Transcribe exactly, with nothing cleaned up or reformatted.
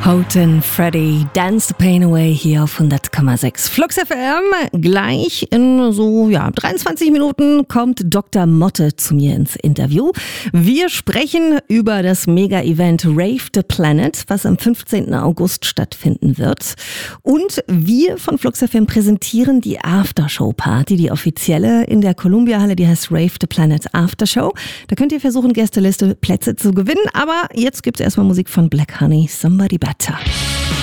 Houghton Freddy, Dance the Pain Away hier auf hundert Komma sechs Flux F M. Gleich in so ja, dreiundzwanzig Minuten kommt Doktor Motte zu mir ins Interview. Wir sprechen über das Mega-Event Rave the Planet, was am fünfzehnten August stattfinden wird. Und wir von Flux F M präsentieren die Aftershow-Party, die offizielle in der Columbia-Halle, die heißt Rave the Planet Aftershow. Da könnt ihr versuchen, Gästeliste Plätze zu gewinnen. Aber jetzt gibt's erstmal Musik von Black Honey, Somebody Better.